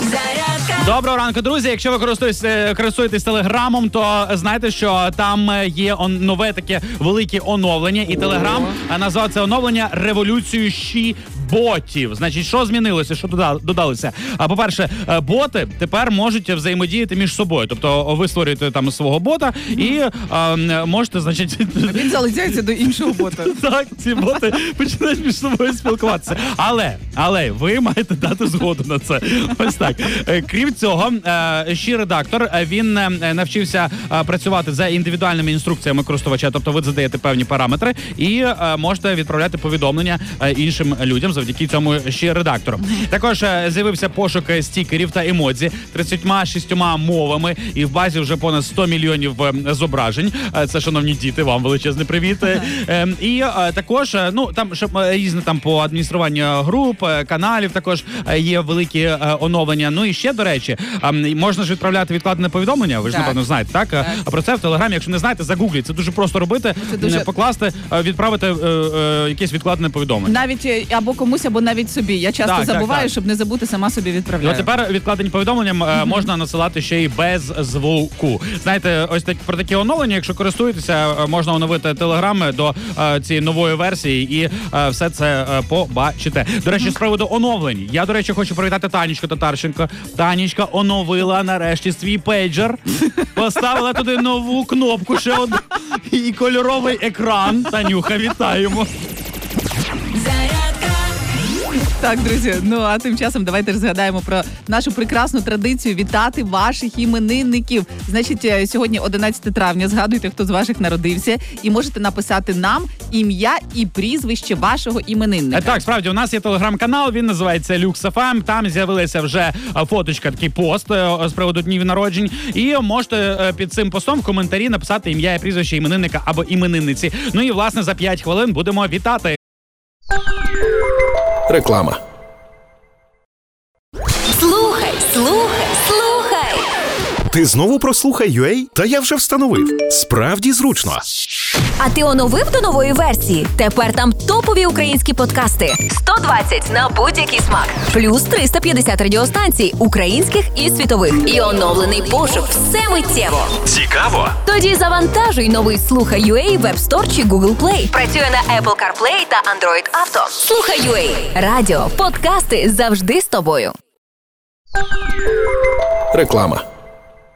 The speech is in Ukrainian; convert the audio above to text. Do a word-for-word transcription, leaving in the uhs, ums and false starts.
Доброго ранку, друзі. Якщо ви користуєтесь, користуєтесь телеграмом, то знаєте, що там є он, нове таке велике оновлення. І телеграм назвав це оновлення революцією щі ботів. Значить, що змінилося, що додалося? А, по-перше, боти тепер можуть взаємодіяти між собою. Тобто ви створюєте там свого бота і а, можете, значить... Він залицяється до іншого бота. Так, ці боти починають між собою спілкуватися. Але, але ви маєте дати згоду на це. Ось так. Крім цього, ще редактор, він навчився працювати за індивідуальними інструкціями користувача, тобто ви задаєте певні параметри і можете відправляти повідомлення іншим людям завдяки цьому ще редактору. Також з'явився пошук стікерів та емодзі тридцятьма шістьма мовами, і в базі вже понад сто мільйонів зображень. Це, шановні діти, вам величезний привіт. І також, ну, там різне там по адмініструванню груп, каналів, також є великі оновлення. Ну і ще, до речі, можна ж відправляти відкладене повідомлення, ви ж, так. напевно, знаєте, так? так? А про це в Телеграмі, якщо не знаєте, загугліть. Це дуже просто робити, дуже... покласти, відправити е, е, якесь відкладене повідомлення. Навіть або комусь, або навіть собі. Я часто так, забуваю, так, так. щоб не забути, сама собі відправляю. І от тепер відкладені повідомлення mm-hmm. можна насилати ще й без звуку. Знаєте, ось так, про такі оновлення, якщо користуєтеся, можна оновити Телеграм до е, цієї нової версії і е, все це е, побачите. До речі, mm-hmm. з приводу оновлень. Я, до речі, хочу привітати Танечку Татарченко. Танечка оновила нарешті свій пейджер, поставила туди нову кнопку, ще одну, і кольоровий екран. Танюха, вітаємо. Так, друзі, ну а тим часом давайте згадаємо про нашу прекрасну традицію вітати ваших іменинників. Значить, сьогодні одинадцяте травня, згадуйте, хто з ваших народився, і можете написати нам ім'я і прізвище вашого іменинника. Так, справді, у нас є телеграм-канал, він називається Люкс еф ем, там з'явилася вже фоточка, такий пост з приводу днів народжень, і можете під цим постом в коментарі написати ім'я і прізвище іменинника або іменинниці. Ну і, власне, за п'ять хвилин будемо вітати. Реклама. Слухай, слухай, слухай. Ти знову про Слухай.ua? Та я вже встановив. Справді зручно. А ти оновив до нової версії? Тепер там топові українські подкасти. сто двадцять на будь-який смак. Плюс триста п'ятдесят радіостанцій українських і світових. І оновлений пошук. Все миттєво. Цікаво? Тоді завантажуй новий Слухай.ua в App Store чи Google Play. Працює на Apple CarPlay та Android Auto. Слухай.ua. Радіо, подкасти завжди з тобою. Реклама.